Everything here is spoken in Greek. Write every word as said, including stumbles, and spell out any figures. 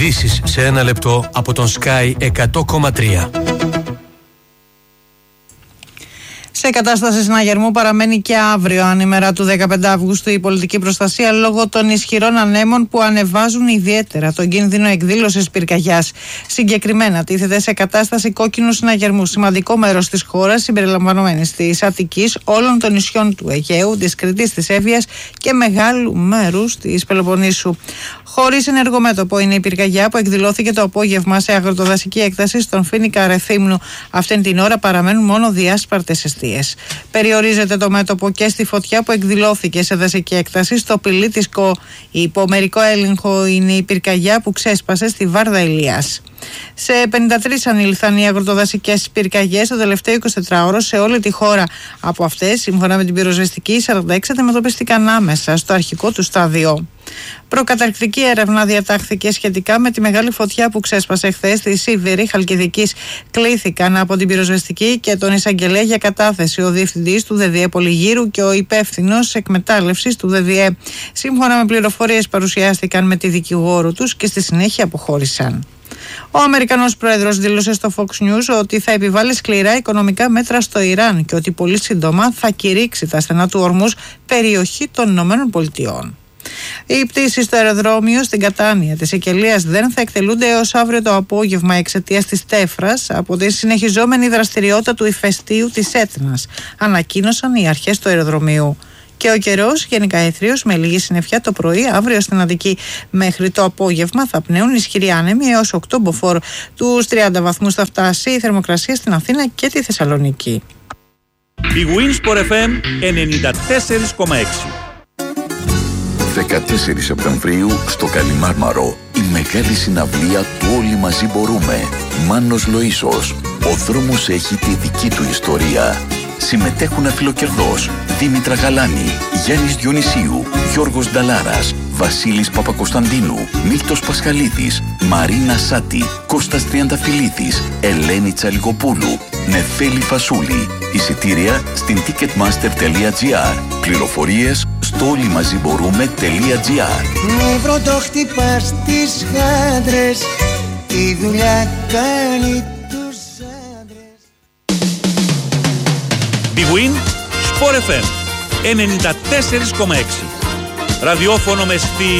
Ειδήσεις σε ένα λεπτό από τον Sky εκατό κόμμα τρία. Σε κατάσταση συναγερμού παραμένει και αύριο, ανήμερα του δεκαπέντε Αυγούστου, η πολιτική προστασία λόγω των ισχυρών ανέμων που ανεβάζουν ιδιαίτερα τον κίνδυνο εκδήλωσης πυρκαγιάς. Συγκεκριμένα, τίθεται σε κατάσταση κόκκινου συναγερμού σημαντικό μέρος της χώρας, συμπεριλαμβανομένης της Αττικής, όλων των νησιών του Αιγαίου, της Κρήτης, της Εύβοιας και μεγάλου μέρους της Πελοποννήσου. Χωρίς ενεργό μέτωπο είναι η πυρκαγιά που εκδηλώθηκε το απόγευμα σε αγροτοδασική έκταση στον Φοίνικα Ρεθύμνου. Αυτήν την ώρα παραμένουν μόνο διάσπαρτες εστίες. Περιορίζεται το μέτωπο και στη φωτιά που εκδηλώθηκε σε δασική έκταση στο Πηλί της Κο. Υπό μερικό έλεγχο είναι η πυρκαγιά που ξέσπασε στη Βάρδα Ηλίας. Σε πενήντα τρεις ανήλθαν οι αγροτοδασικές πυρκαγιές το τελευταίο εικοσιτετράωρο σε όλη τη χώρα. Από αυτές, σύμφωνα με την πυροσβεστική, σαράντα έξι αντιμετωπίστηκαν άμεσα στο αρχικό του στάδιο. Προκαταρκτική έρευνα διατάχθηκε σχετικά με τη μεγάλη φωτιά που ξέσπασε χθες στη Σίβηρη Χαλκιδικής. Κλήθηκαν από την πυροσβεστική και τον εισαγγελέα για κατάθεση ο διευθυντής του ΔΔΕ Πολυγύρου και ο υπεύθυνος εκμετάλλευσης του ΔΔΕ. Σύμφωνα με πληροφορίες παρουσιάστηκαν με τη δικηγόρο τους και στη συνέχεια αποχώρησαν. Ο Αμερικανός πρόεδρος δήλωσε στο Fox News ότι θα επιβάλλει σκληρά οικονομικά μέτρα στο Ιράν και ότι πολύ σύντομα θα κηρύξει τα στενά του Ορμούζ περιοχή των Ηνωμένων Πολιτειών. Οι πτήσεις στο αεροδρόμιο στην Κατάνια της Σικελίας δεν θα εκτελούνται έως αύριο το απόγευμα εξαιτίας της τέφρας από τη συνεχιζόμενη δραστηριότητα του ηφαιστείου της Έτνας, ανακοίνωσαν οι αρχές του αεροδρομίου. Και ο καιρός γενικά αιθρίος με λίγη συννεφιά το πρωί αύριο στην Αττική. Μέχρι το απόγευμα θα πνέουν ισχυροί άνεμοι έως οκτώ μποφόρ. Τους τριάντα βαθμούς θα φτάσει η θερμοκρασία στην Αθήνα και τη Θεσσαλονίκη. Η Winsport εφ εμ ενενήντα τέσσερα κόμμα έξι. δεκατέσσερις Σεπτεμβρίου στο Καλιμάρμαρο η μεγάλη συναυλία του Όλοι Μαζί Μπορούμε. Μάνος Λοΐσος. Ο δρόμος έχει τη δική του ιστορία. Συμμετέχουν Αφιλοκερδός, Δήμητρα Γαλάνη, Γιάννης Διονυσίου, Γιώργος Νταλάρας, Βασίλης Παπακοσταντίνου, Μίλτος Πασχαλίδης, Μαρίνα Σάτη, Κώστας Τριανταφυλλίδης, Ελένη Τσαλικοπούλου, Νεφέλη Φασούλη. Εισιτήρια στην ticketmaster τελεία gr. Πληροφορίες στο όλοιμαζιμπορούμε.gr. Νεύρο το χτυπάς στις χάντρες, τη δουλειά κάνει τους άντρες. Big Win Sport εφ εμ ενενήντα τέσσερα κόμμα έξι. Ραδιόφωνο με στυλ